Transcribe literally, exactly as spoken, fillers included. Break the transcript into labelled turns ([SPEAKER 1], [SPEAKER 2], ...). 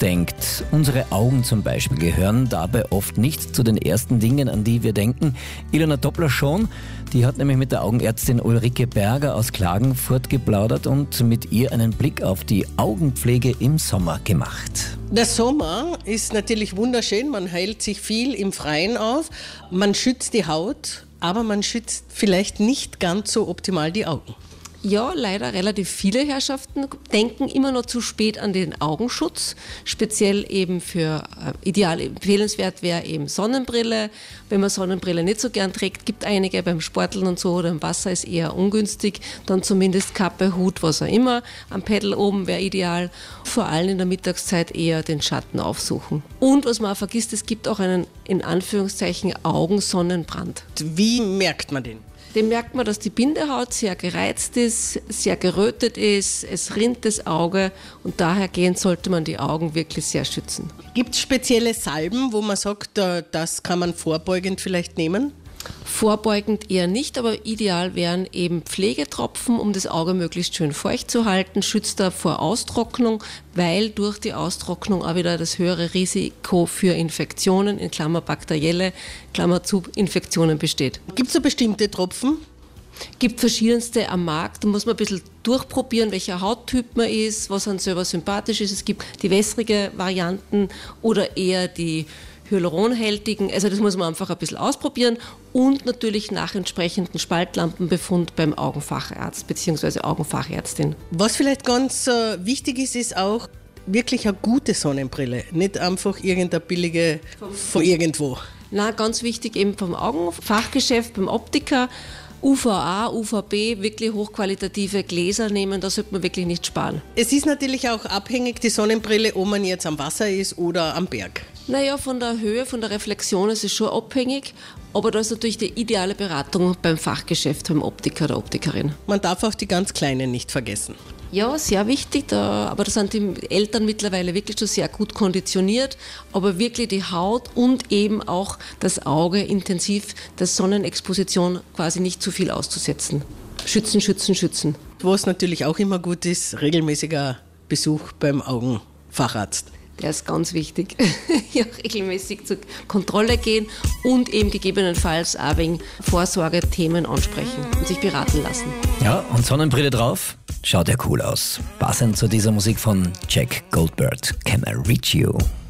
[SPEAKER 1] denkt, unsere Augen zum Beispiel gehören dabei oft nicht zu den ersten Dingen, an die wir denken. Ilona Doppler schon, die hat nämlich mit der Augenärztin Ulrike Berger aus Klagenfurt geplaudert und mit ihr einen Blick auf die Augenpflege im Sommer gemacht.
[SPEAKER 2] Der Sommer ist natürlich wunderschön, man hält sich viel im Freien auf, man schützt die Haut, aber man schützt vielleicht nicht ganz so optimal die Augen.
[SPEAKER 3] Ja, leider relativ viele Herrschaften denken immer noch zu spät an den Augenschutz. Speziell eben für äh, ideal empfehlenswert wäre eben Sonnenbrille. Wenn man Sonnenbrille nicht so gern trägt, gibt einige beim Sporteln und so oder im Wasser ist eher ungünstig. Dann zumindest Kappe, Hut, was auch immer. Am Pedal oben wäre ideal. Vor allem in der Mittagszeit eher den Schatten aufsuchen. Und was man auch vergisst, es gibt auch einen in Anführungszeichen Augensonnenbrand.
[SPEAKER 2] Wie merkt man den?
[SPEAKER 3] Dem merkt man, dass die Bindehaut sehr gereizt ist, sehr gerötet ist, es rinnt das Auge und dahergehend sollte man die Augen wirklich sehr schützen.
[SPEAKER 2] Gibt es spezielle Salben, wo man sagt, das kann man vorbeugend vielleicht nehmen?
[SPEAKER 3] Vorbeugend eher nicht, aber ideal wären eben Pflegetropfen, um das Auge möglichst schön feucht zu halten, schützt da vor Austrocknung, weil durch die Austrocknung auch wieder das höhere Risiko für Infektionen, in Klammer bakterielle, Klammer zu, Infektionen besteht.
[SPEAKER 2] Gibt es so bestimmte Tropfen?
[SPEAKER 3] Gibt verschiedenste am Markt, da muss man ein bisschen durchprobieren, welcher Hauttyp man ist, was einem selber sympathisch ist. Es gibt die wässrige Varianten oder eher die hyaluronhältigen, also das muss man einfach ein bisschen ausprobieren und natürlich nach entsprechendem Spaltlampenbefund beim Augenfacharzt bzw. Augenfachärztin.
[SPEAKER 2] Was vielleicht ganz äh, wichtig ist, ist auch wirklich eine gute Sonnenbrille, nicht einfach irgendeine billige von irgendwo.
[SPEAKER 3] Na, ganz wichtig eben vom Augenfachgeschäft, beim Optiker. U V A, U V B, wirklich hochqualitative Gläser nehmen, da sollte man wirklich nicht sparen.
[SPEAKER 2] Es ist natürlich auch abhängig, die Sonnenbrille, ob man jetzt am Wasser ist oder am Berg.
[SPEAKER 3] Naja, von der Höhe, von der Reflexion ist es schon abhängig, aber da ist natürlich die ideale Beratung beim Fachgeschäft, beim Optiker oder Optikerin.
[SPEAKER 2] Man darf auch die ganz Kleinen nicht vergessen.
[SPEAKER 3] Ja, sehr wichtig, da, aber da sind die Eltern mittlerweile wirklich schon sehr gut konditioniert, aber wirklich die Haut und eben auch das Auge intensiv der Sonnenexposition quasi nicht zu viel auszusetzen. Schützen, schützen, schützen.
[SPEAKER 2] Was natürlich auch immer gut ist, regelmäßiger Besuch beim Augenfacharzt.
[SPEAKER 3] Der ist ganz wichtig. Ja, regelmäßig zur Kontrolle gehen und eben gegebenenfalls auch wegen Vorsorgethemen ansprechen und sich beraten lassen.
[SPEAKER 1] Ja, und Sonnenbrille drauf, schaut ja cool aus. Passend zu dieser Musik von Jack Goldberg, Can I Reach You?